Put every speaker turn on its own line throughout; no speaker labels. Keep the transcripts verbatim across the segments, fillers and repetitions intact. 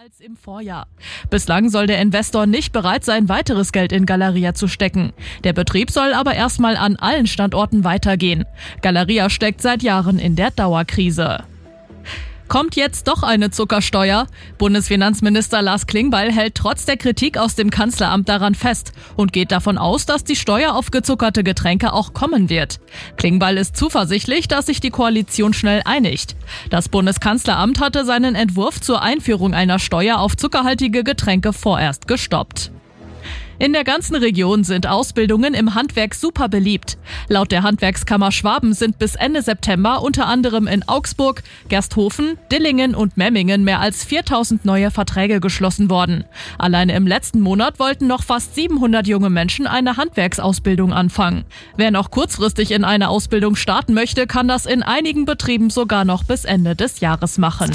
als im Vorjahr. Bislang soll der Investor nicht bereit sein, weiteres Geld in Galeria zu stecken. Der Betrieb soll aber erstmal an allen Standorten weitergehen. Galeria steckt seit Jahren in der Dauerkrise. Kommt jetzt doch eine Zuckersteuer? Bundesfinanzminister Lars Klingbeil hält trotz der Kritik aus dem Kanzleramt daran fest und geht davon aus, dass die Steuer auf gezuckerte Getränke auch kommen wird. Klingbeil ist zuversichtlich, dass sich die Koalition schnell einigt. Das Bundeskanzleramt hatte seinen Entwurf zur Einführung einer Steuer auf zuckerhaltige Getränke vorerst gestoppt. In der ganzen Region sind Ausbildungen im Handwerk super beliebt. Laut der Handwerkskammer Schwaben sind bis Ende September unter anderem in Augsburg, Gersthofen, Dillingen und Memmingen mehr als viertausend neue Verträge geschlossen worden. Alleine im letzten Monat wollten noch fast siebenhundert junge Menschen eine Handwerksausbildung anfangen. Wer noch kurzfristig in eine Ausbildung starten möchte, kann das in einigen Betrieben sogar noch bis Ende des Jahres machen.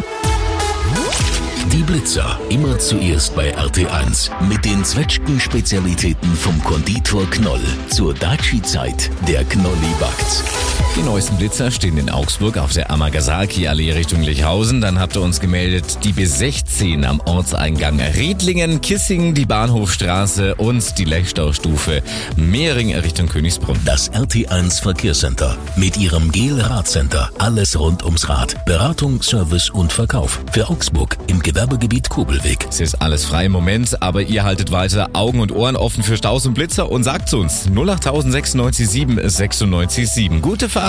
Die Blitzer, immer zuerst bei R T eins. Mit den Zwetschgen-Spezialitäten vom Konditor Knoll. Zur Daci-Zeit, der Knolli backt.
Die neuesten Blitzer stehen in Augsburg auf der Amagasaki-Allee Richtung Lechhausen. Dann habt ihr uns gemeldet, die B sechzehn am Ortseingang Riedlingen, Kissing, die Bahnhofstraße und die Lechstaustufe Mehring Richtung Königsbrunn.
Das R T eins Verkehrscenter mit ihrem Gel-Radcenter. Alles rund ums Rad. Beratung, Service und Verkauf. Für Augsburg im Gewerbegebiet Kobelweg.
Es ist alles frei im Moment, aber ihr haltet weiter Augen und Ohren offen für Staus und Blitzer und sagt uns null acht neun sieben sechs neun sieben. Gute Fahrt!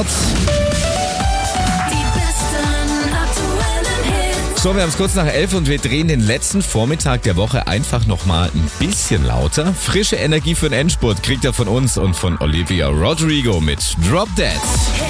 So, wir haben es kurz nach elf und wir drehen den letzten Vormittag der Woche einfach nochmal ein bisschen lauter. Frische Energie für den Endspurt kriegt er von uns und von Olivia Rodrigo mit Drop Dead.